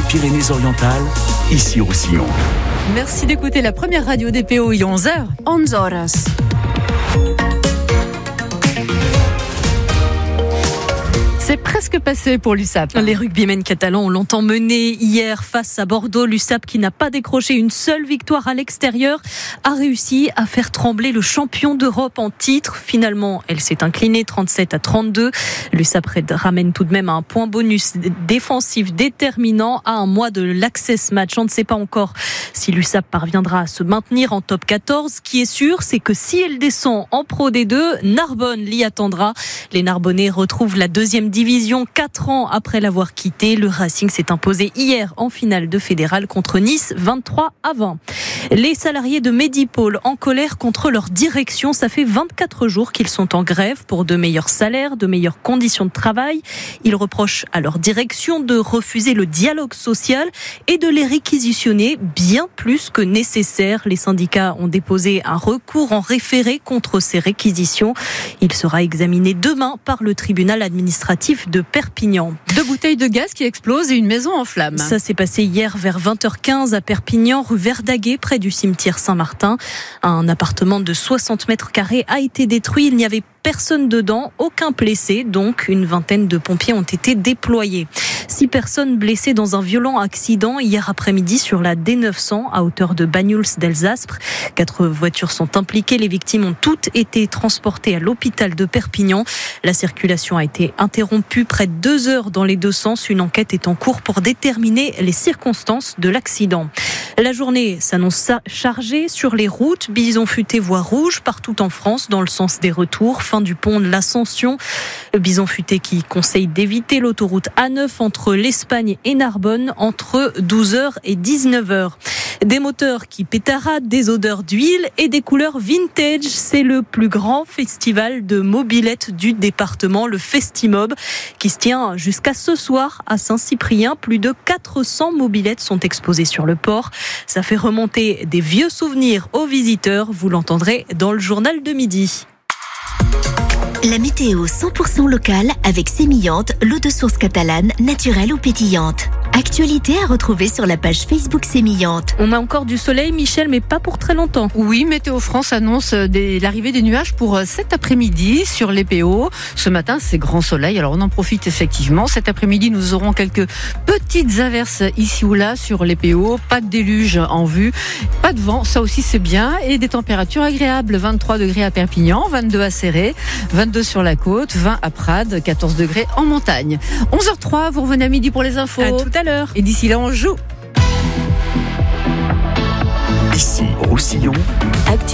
Pyrénées-Orientales, ici Roussillon. Merci d'écouter la première radio DPO, il est 11h. 11 horas. C'est presque passé pour l'USAP. Les rugbymen catalans ont longtemps mené hier face à Bordeaux. L'USAP, qui n'a pas décroché une seule victoire à l'extérieur, a réussi à faire trembler le champion d'Europe en titre. Finalement, elle s'est inclinée 37-32. L'USAP ramène tout de même un point bonus défensif déterminant à un mois de l'Access Match. On ne sait pas encore si l'USAP parviendra à se maintenir en top 14. Ce qui est sûr, c'est que si elle descend en Pro D2, Narbonne l'y attendra. Les Narbonnais retrouvent la deuxième division 4 ans après l'avoir quitté. Le Racing s'est imposé hier en finale de fédéral contre Nice 23-20. Les salariés de Medipôle en colère contre leur direction. Ça fait 24 jours qu'ils sont en grève pour de meilleurs salaires, de meilleures conditions de travail. Ils reprochent à leur direction de refuser le dialogue social et de les réquisitionner bien plus que nécessaire. Les syndicats ont déposé un recours en référé contre ces réquisitions. Il sera examiné demain par le tribunal administratif de Perpignan. 2 bouteilles de gaz qui explosent et une maison en flammes. Ça s'est passé hier vers 20h15 à Perpignan, rue Verdaguet, près du cimetière Saint-Martin. Un appartement de 60 mètres carrés a été détruit. Il n'y avait personne dedans, aucun blessé, donc une vingtaine de pompiers ont été déployés. 6 personnes blessées dans un violent accident hier après-midi sur la D900 à hauteur de Banyuls-d'Elsaspre. 4 voitures sont impliquées. Les victimes ont toutes été transportées à l'hôpital de Perpignan. La circulation a été interrompue près de 2 heures dans les deux sens. Une enquête est en cours pour déterminer les circonstances de l'accident. La journée s'annonce chargée sur les routes. Bison futé voie rouge partout en France dans le sens des retours. Fin du pont de l'Ascension. Le Bison futé qui conseille d'éviter l'autoroute A9 entre l'Espagne et Narbonne entre 12h et 19h. Des moteurs qui pétaradent, des odeurs d'huile et des couleurs vintage. C'est le plus grand festival de mobylettes du département, le Festimob, qui se tient jusqu'à ce soir à Saint-Cyprien. Plus de 400 mobylettes sont exposées sur le port. Ça fait remonter des vieux souvenirs aux visiteurs. Vous l'entendrez dans le journal de midi. La météo 100% locale avec Sémillante, l'eau de source catalane, naturelle ou pétillante. Actualité à retrouver sur la page Facebook Sémillante. On a encore du soleil, Michel, mais pas pour très longtemps. Oui, Météo France annonce l'arrivée des nuages pour cet après-midi sur les PO. Ce matin, c'est grand soleil, alors on en profite effectivement. Cet après-midi, nous aurons quelques petites averses ici ou là sur les PO. Pas de déluge en vue, pas de vent, ça aussi c'est bien. Et des températures agréables, 23 degrés à Perpignan, 22 à Céré, 22 sur la côte, 20 à Prades, 14 degrés en montagne. 11h03, vous revenez à midi pour les infos. À tout à l'heure. Et d'ici là, on joue. Ici Roussillon.